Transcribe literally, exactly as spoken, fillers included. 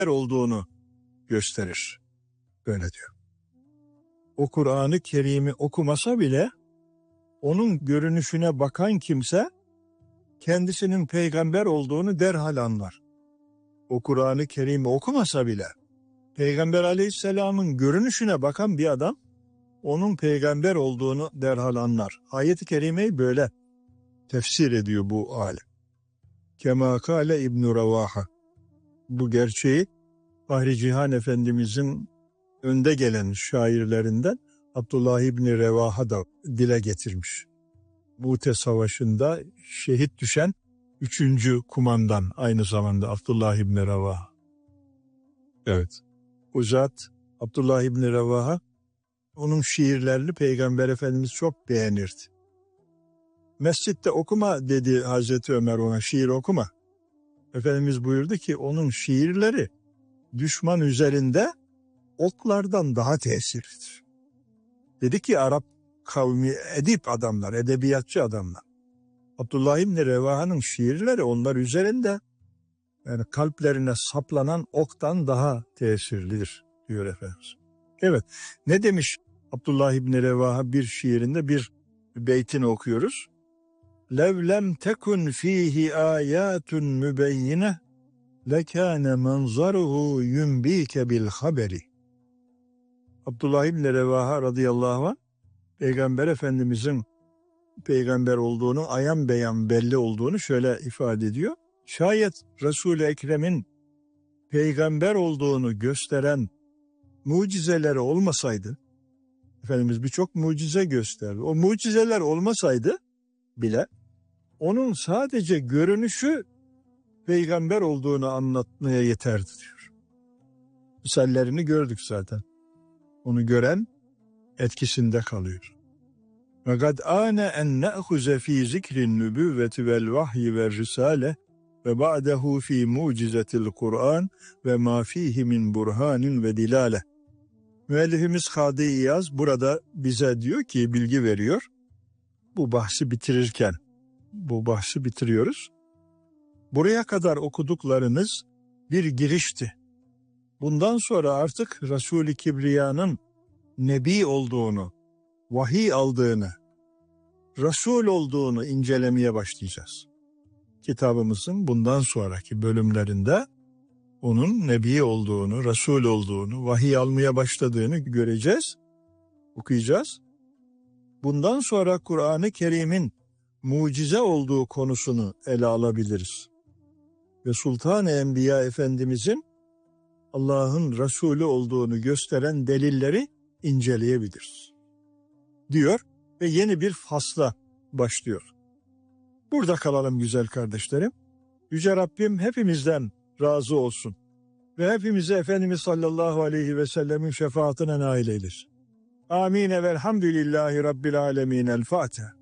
olduğunu gösterir. Böyle diyor. O Kur'an-ı Kerim'i okumasa bile onun görünüşüne bakan kimse kendisinin peygamber olduğunu derhal anlar. O Kur'an-ı Kerim'i okumasa bile Peygamber Aleyhisselam'ın görünüşüne bakan bir adam onun peygamber olduğunu derhal anlar. Ayet-i Kerime'yi böyle tefsir ediyor bu alim. Kema kâle İbn-i Revaha. Bu gerçeği Fahri Cihan Efendimizin önde gelen şairlerinden Abdullah İbn-i Revaha da dile getirmiş. Mu'te Savaşı'nda şehit düşen üçüncü kumandan aynı zamanda Abdullah İbn-i Revaha. Evet. O zat Abdullah İbn-i Revaha onun şiirlerini Peygamber Efendimiz çok beğenirdi. Mescitte okuma dedi Hazreti Ömer ona, şiir okuma. Efendimiz buyurdu ki onun şiirleri düşman üzerinde oklardan daha tesirlidir. Dedi ki Arap kavmi edip adamlar, edebiyatçı adamlar. Abdullah İbn-i Revaha'nın şiirleri onlar üzerinde yani kalplerine saplanan oktan daha tesirlidir diyor Efendimiz. Evet, ne demiş Abdullah İbn-i Revaha bir şiirinde, bir beytini okuyoruz. لَوْ لَمْ تَكُنْ ف۪يهِ آيَاتٌ مُبَيِّنَةٌ لَكَانَ مَنْظَرُهُ يُنْب۪يكَ بِالْخَبَرِ. Abdullah İbn-i Revaha radıyallahu anh, Peygamber Efendimizin peygamber olduğunu, ayan beyan belli olduğunu şöyle ifade ediyor. Şayet Resul-i Ekrem'in peygamber olduğunu gösteren mucizeleri olmasaydı, Efendimiz birçok mucize gösterdi. O mucizeler olmasaydı bile onun sadece görünüşü peygamber olduğunu anlatmaya yeterdi diyor. Misallerini gördük zaten. Onu gören etkisinde kalıyor. وَقَدْ آنَ اَنْ نَأْخُزَ ف۪ي ذِكْرِ النُّبُوَّةِ وَالْوَحْيِ وَالرِّسَالَةِ وَبَعْدَهُ ف۪ي مُعْجِزَةِ الْقُرْآنِ وَمَا ف۪يهِ مِنْ بُرْهَانٍ وَدِلَالَةٍ. Müellifimiz Kadı İyaz burada bize diyor ki, bilgi veriyor. Bu bahsi bitirirken, bu bahsi bitiriyoruz. Buraya kadar okuduklarınız bir girişti. Bundan sonra artık Resul-i Kibriya'nın Nebi olduğunu, vahiy aldığını, Resul olduğunu incelemeye başlayacağız. Kitabımızın bundan sonraki bölümlerinde onun Nebi olduğunu, Resul olduğunu, vahiy almaya başladığını göreceğiz, okuyacağız. Bundan sonra Kur'an-ı Kerim'in mucize olduğu konusunu ele alabiliriz. Ve Sultan-ı Enbiya Efendimizin Allah'ın Resulü olduğunu gösteren delilleri inceleyebiliriz. Diyor ve yeni bir fasla başlıyor. Burada kalalım güzel kardeşlerim. Yüce Rabbim hepimizden razı olsun. Ve hepimizi Efendimiz sallallahu aleyhi ve sellemin şefaatine nail eylesin. Amin ve elhamdülillahi rabbil alemin. El Fatiha.